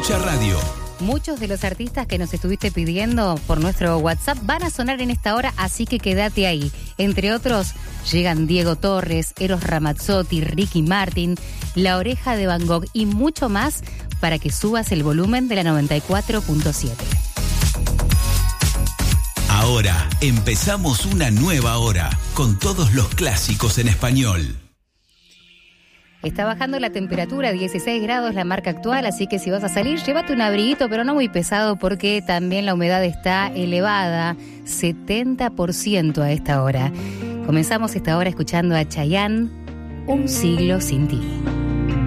Escucha Radio. Muchos de los artistas que nos estuviste pidiendo por nuestro WhatsApp van a sonar en esta hora, así que quédate ahí. Entre otros, llegan Diego Torres, Eros Ramazzotti, Ricky Martin, La Oreja de Van Gogh y mucho más para que subas el volumen de la 94.7. Ahora empezamos una nueva hora con todos los clásicos en español. Está bajando la temperatura, 16 grados la marca actual, así que si vas a salir, llévate un abriguito, pero no muy pesado porque también la humedad está elevada, 70% a esta hora. Comenzamos esta hora escuchando a Chayanne, Un siglo sin ti.